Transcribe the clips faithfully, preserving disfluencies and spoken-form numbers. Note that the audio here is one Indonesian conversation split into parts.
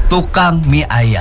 tukang mie ayam.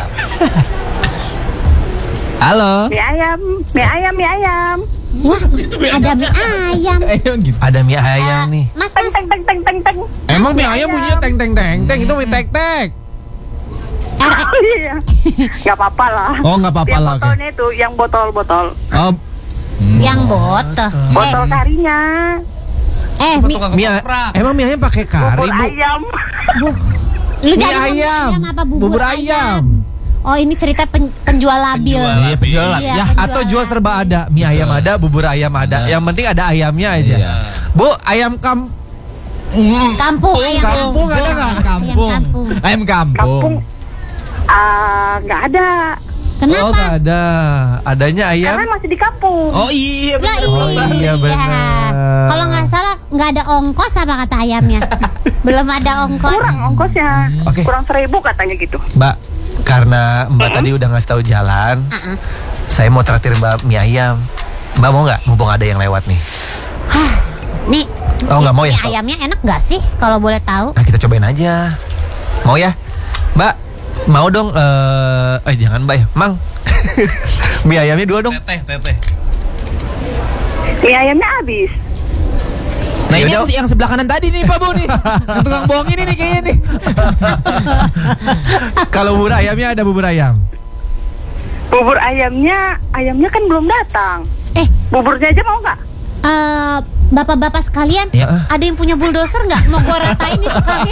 Halo. Mie ayam, mie ayam, mie ayam. Wah, ada mie ayam. Ada mie ayam Eh, nih. Mas, Teng mas. teng teng teng teng teng. Emang mie ayam ayam. bunyinya teng teng teng teng itu mie tek tek. R- Oh iya. Gak apa-apa lah. Oh nggak apa-apa Yang lah. Oke. botolnya itu, yang botol-botol. Oh, yang botol. Botol karinya. Eh, eh, mie, mie a- emang mie ayam pakai kari Bubur bu? ayam. bu, lu Mie jadi mau mie ayam. ayam apa bubur, Bubur ayam. Oh, ini cerita pen- penjual labil. Penjual. Iya penjual Iya, ya penjual. atau jual serba ada. Mie ayam ada, bubur ayam ada. Yang penting ada ayamnya aja. Iya. Bu, ayam kam Kampung, ayam kampung ada nggak? Ayam kampung. Ayam kampung. Kampung. Ah, nggak ada. Oh Kenapa? nggak ada. Adanya ayam. Karena masih di kampung. Oh iya Lah, bener. Oh, iya, benar. Kalau nggak salah nggak ada ongkos apa kata ayamnya? Belum ada ongkos. Kurang ongkosnya. Oke. Kurang seribu katanya gitu. Mbak, karena Mbak tadi udah ngasih tahu jalan, Uh-uh. saya mau traktir Mbak mie ayam. Mbak mau nggak? Mumpung ada yang lewat nih. Hah, nih. Oh, nggak mau ya? Mie ayamnya enak nggak sih kalau boleh tahu? Nah kita cobain aja. Mau ya? Mbak, mau dong. Eh, eh jangan Mbak ya, Mang. Mie ayamnya dua dong. Teteh, teteh. Mie ayamnya habis. Nah ini Yaudah. yang, yang sebelah kanan tadi nih Pak Bu nih. Yang tukang bohong ini nih kayaknya nih. Kalau bubur ayamnya ada bubur ayam. Bubur ayamnya, ayamnya kan belum datang. Eh, Buburnya aja mau nggak? eh, bapak-bapak sekalian, Ya. ada yang punya bulldozer nggak? Mau gua ratain itu kami.